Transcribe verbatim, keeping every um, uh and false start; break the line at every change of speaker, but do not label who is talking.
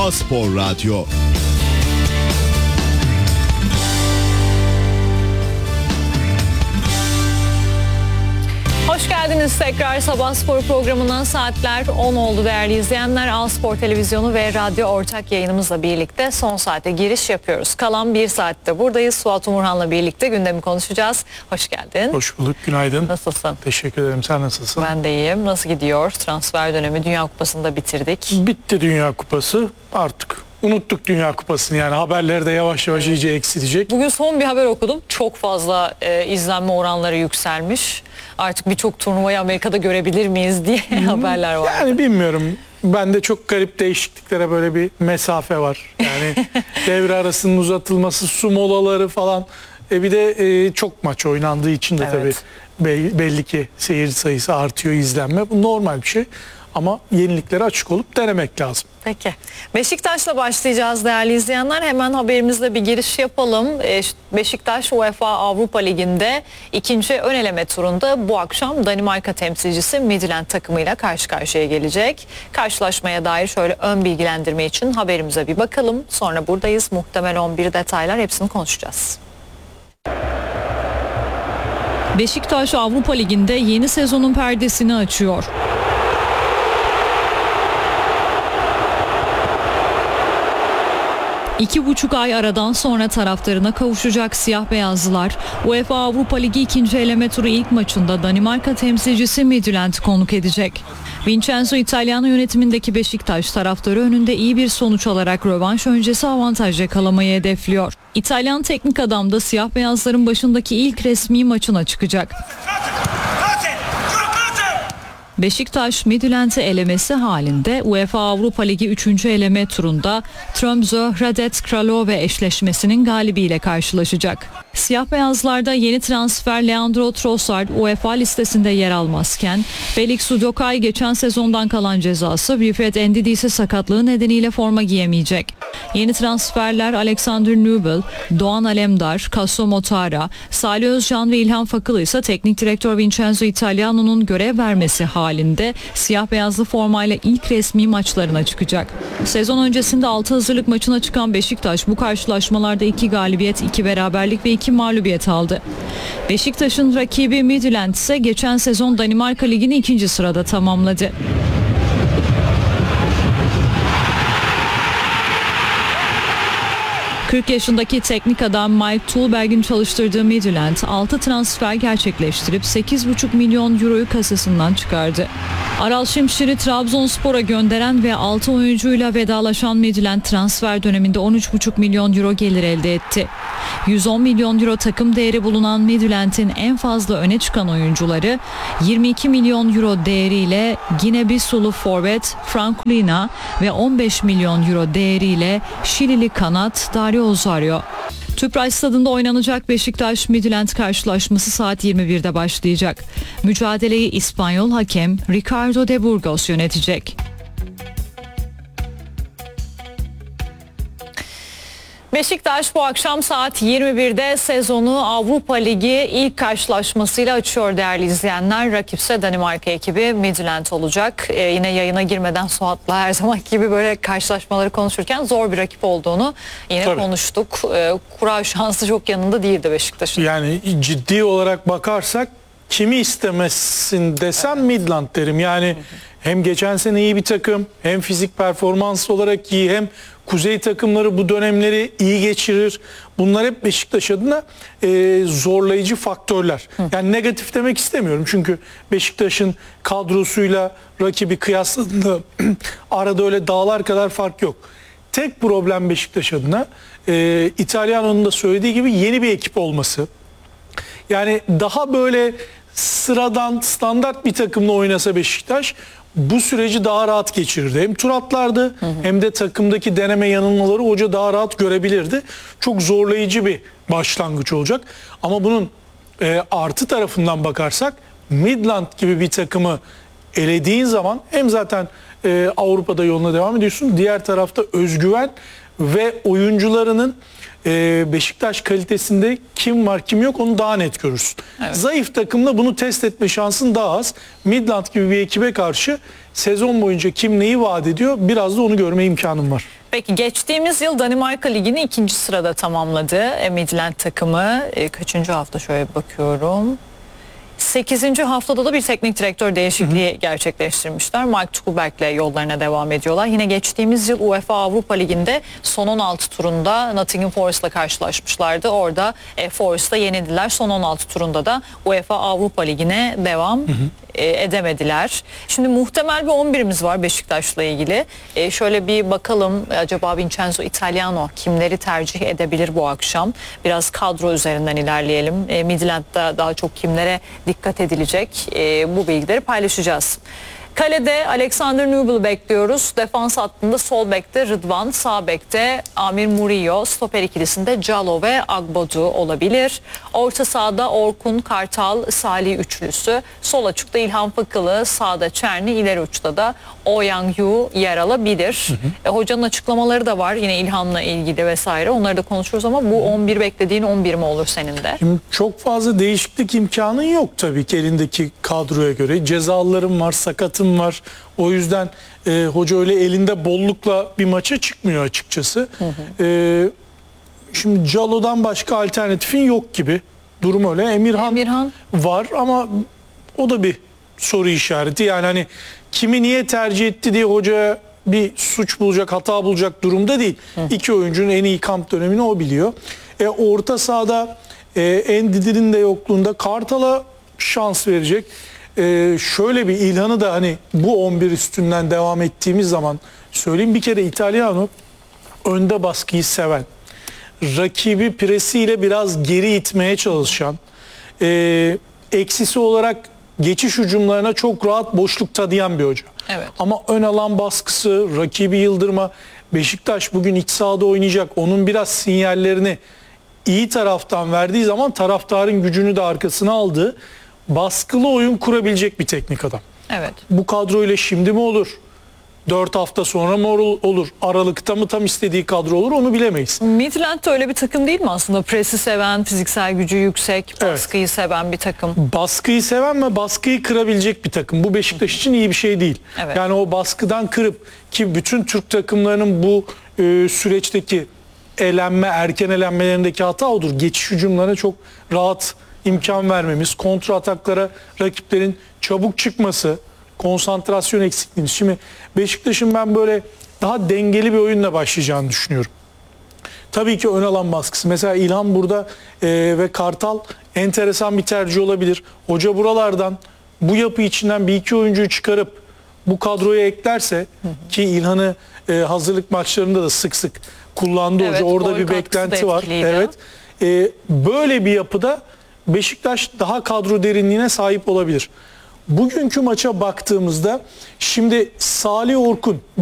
A-Spor Radyo.
Hoş geldiniz tekrar Sabah Spor programından. Saatler on oldu değerli izleyenler. A-Spor Televizyonu ve radyo ortak yayınımızla birlikte son saate giriş yapıyoruz. Kalan bir saatte buradayız. Suat Umurhan'la birlikte gündemi konuşacağız. Hoş geldin.
Hoş bulduk, günaydın.
Nasılsın?
Teşekkür ederim, sen nasılsın?
Ben de iyiyim. Nasıl gidiyor? Transfer dönemi, Dünya Kupası'nı da bitirdik.
Bitti Dünya Kupası, artık unuttuk Dünya Kupası'nı, yani haberleri de yavaş yavaş iyice eksilecek.
Bugün son bir haber okudum. Çok fazla e, izlenme oranları yükselmiş. Artık birçok turnuvayı Amerika'da görebilir miyiz diye hmm. haberler var.
Yani bilmiyorum. Bende çok garip değişikliklere böyle bir mesafe var. Yani devre arasının uzatılması, su molaları falan. E bir de e, çok maç oynandığı için de evet. tabii be, belli ki seyir sayısı artıyor, izlenme. Bu normal bir şey. Ama yeniliklere açık olup denemek lazım.
Peki. Beşiktaş'la başlayacağız değerli izleyenler. Hemen haberimizle bir giriş yapalım. Beşiktaş UEFA Avrupa Ligi'nde ikinci ön eleme turunda bu akşam Danimarka temsilcisi Midtjylland takımıyla karşı karşıya gelecek. Karşılaşmaya dair şöyle ön bilgilendirme için haberimize bir bakalım. Sonra buradayız. Muhtemel on bir detaylar, hepsini konuşacağız. Beşiktaş Avrupa Ligi'nde yeni sezonun perdesini açıyor. İki buçuk ay aradan sonra taraftarına kavuşacak siyah beyazlılar UEFA Avrupa Ligi ikinci eleme turu ilk maçında Danimarka temsilcisi Midtjylland'ı konuk edecek. Vincenzo Italiano yönetimindeki Beşiktaş taraftarı önünde iyi bir sonuç alarak rövanş öncesi avantaj yakalamayı hedefliyor. İtalyan teknik adam da siyah beyazların başındaki ilk resmi maçına çıkacak. Beşiktaş Midtjylland'ı elemesi halinde UEFA Avrupa Ligi üçüncü eleme turunda Tromsø Hradec Kralove eşleşmesinin galibiyle karşılaşacak. Siyah beyazlarda yeni transfer Leandro Trossard UEFA listesinde yer almazken Felix Udokai geçen sezondan kalan cezası Wilfred Ndidi ise sakatlığı nedeniyle forma giyemeyecek. Yeni transferler Alexander Nubel, Doğan Alemdar, Kasso Motara, Salih Özcan ve İlhan Fakılı ise teknik direktör Vincenzo Italiano'nun görev vermesi halinde siyah beyazlı formayla ilk resmi maçlarına çıkacak. Sezon öncesinde altı hazırlık maçına çıkan Beşiktaş bu karşılaşmalarda iki galibiyet, iki beraberlik ve iki mağlubiyet aldı. Beşiktaş'ın rakibi Midtjylland ise geçen sezon Danimarka Ligi'ni ikinci sırada tamamladı. kırk yaşındaki teknik adam Mike Tulberg'in çalıştırdığı Midtjylland altı transfer gerçekleştirip sekiz buçuk milyon euroyu kasasından çıkardı. Aral Şimşir'i Trabzonspor'a gönderen ve altı oyuncuyla vedalaşan Midtjylland transfer döneminde on üç buçuk milyon euro gelir elde etti. yüz on milyon euro takım değeri bulunan Midtjylland'in en fazla öne çıkan oyuncuları yirmi iki milyon euro değeriyle Gine-Bissau forvet Frank Lina ve on beş milyon euro değeriyle Şilili kanat Dario Osorio. Tüpraş Stadı'nda oynanacak Beşiktaş Midtjylland karşılaşması saat yirmi birde başlayacak. Mücadeleyi İspanyol hakem Ricardo de Burgos yönetecek. Beşiktaş bu akşam saat yirmi birde sezonu Avrupa Ligi ilk karşılaşmasıyla açıyor değerli izleyenler. Rakipse Danimarka ekibi Midtjylland olacak. Ee, yine yayına girmeden Suat'la her zaman gibi böyle karşılaşmaları konuşurken zor bir rakip olduğunu yine Tabii. konuştuk. Ee, kura şansı çok yanında değildi Beşiktaş'ın.
Yani ciddi olarak bakarsak kimi istemezsin desem evet. Midland derim. Yani hı hı. hem geçen sene iyi bir takım, hem fizik performans olarak iyi, hem kuzey takımları bu dönemleri iyi geçirir. Bunlar hep Beşiktaş adına e, zorlayıcı faktörler. Hı. Yani negatif demek istemiyorum. Çünkü Beşiktaş'ın kadrosuyla rakibi kıyasladığında arada öyle dağlar kadar fark yok. Tek problem Beşiktaş adına e, İtalyano'nun da söylediği gibi yeni bir ekip olması. Yani daha böyle sıradan, standart bir takımla oynasa Beşiktaş bu süreci daha rahat geçirirdi. Hem tur atlardı hı hı. hem de takımdaki deneme yanılmaları hoca daha rahat görebilirdi. Çok zorlayıcı bir başlangıç olacak. Ama bunun e, artı tarafından bakarsak Midland gibi bir takımı elediğin zaman hem zaten e, Avrupa'da yoluna devam ediyorsun. Diğer tarafta özgüven ve oyuncularının e, Beşiktaş kalitesinde kim var kim yok onu daha net görürsün.
Evet.
Zayıf takımla bunu test etme şansın daha az. Midland gibi bir ekibe karşı sezon boyunca kim neyi vaat ediyor biraz da onu görme imkanım var.
Peki geçtiğimiz yıl Danimarka Ligi'ni ikinci sırada tamamladı e, Midland takımı. E, kaçıncı hafta şöyle bir bakıyorum. sekizinci haftada da bir teknik direktör değişikliği hı hı. gerçekleştirmişler. Mike Tuchel yollarına devam ediyorlar. Yine geçtiğimiz yıl UEFA Avrupa Ligi'nde son on altı turunda Nottingham Forest'la karşılaşmışlardı. Orada e, Forest'a yenildiler. Son on altı turunda da UEFA Avrupa Ligi'ne devam hı hı. E, edemediler. Şimdi muhtemel bir on birimiz var Beşiktaş'la ilgili. E, şöyle bir bakalım acaba Vincenzo Italiano kimleri tercih edebilir bu akşam? Biraz kadro üzerinden ilerleyelim. E, Midland'da daha çok kimlere dikkat edilecek? E, bu bilgileri paylaşacağız. Kalede Alexander Nubel'ı bekliyoruz. Defans hattında sol bekte Rıdvan, sağ bekte Amir Murillo, stoper ikilisinde Calo ve Agbodu olabilir. Orta sahada Orkun, Kartal, Salih üçlüsü. Sol açıkta İlhan Fakılı, sağda Çerni, ileri uçta da Oyang Yu yer alabilir. Hı hı. E, hocanın açıklamaları da var yine İlhan'la ilgili vesaire. Onları da konuşuruz ama bu on bir beklediğin on bir mi olur senin de?
Şimdi çok fazla değişiklik imkanın yok tabii ki elindeki kadroya göre. Cezalarım var, sakatım var. O yüzden e, hoca öyle elinde bollukla bir maça çıkmıyor açıkçası. Hı hı. E, şimdi Calo'dan başka alternatifin yok gibi. Durum öyle. Emirhan, Emirhan var ama o da bir soru işareti. Yani hani kimi niye tercih etti diye hocaya bir suç bulacak, hata bulacak durumda değil. Hı. İki oyuncunun en iyi kamp dönemini o biliyor. E, orta sahada e, Endidir'in de yokluğunda Kartal'a şans verecek. Ee, şöyle bir İlhan'ı da hani bu on bir üstünden devam ettiğimiz zaman söyleyeyim. Bir kere Italiano önde baskıyı seven, rakibi presiyle biraz geri itmeye çalışan, e, eksisi olarak geçiş hücumlarına çok rahat boşluk tadayan bir hoca.
Evet.
Ama ön alan baskısı, rakibi yıldırma, Beşiktaş bugün iç sahada oynayacak. Onun biraz sinyallerini iyi taraftan verdiği zaman taraftarın gücünü de arkasına aldığı baskılı oyun kurabilecek bir teknik adam.
Evet.
Bu kadroyla şimdi mi olur? dört hafta sonra mı olur? Aralıkta mı tam istediği kadro olur? Onu bilemeyiz.
Midland de öyle bir takım değil mi aslında? Presi seven, fiziksel gücü yüksek, baskıyı evet. seven bir takım.
Baskıyı seven ve baskıyı kırabilecek bir takım. Bu Beşiktaş için iyi bir şey değil. Evet. Yani o baskıdan kırıp ki bütün Türk takımlarının bu e, süreçteki elenme, erken elenmelerindeki hata odur. Geçiş hücumlarına çok rahat imkan vermemiz, kontra ataklara rakiplerin çabuk çıkması, konsantrasyon eksikliğimiz. Şimdi Beşiktaş'ın ben böyle daha dengeli bir oyunla başlayacağını düşünüyorum. Tabii ki ön alan baskısı. Mesela İlhan burada e, ve Kartal enteresan bir tercih olabilir. Hoca buralardan bu yapı içinden bir iki oyuncuyu çıkarıp bu kadroya eklerse hı hı. ki İlhan'ı e, hazırlık maçlarında da sık sık kullandı evet, hoca. Orada bir beklenti var. Evet. E, böyle bir yapıda Beşiktaş daha kadro derinliğine sahip olabilir. Bugünkü maça baktığımızda şimdi Salih Orkun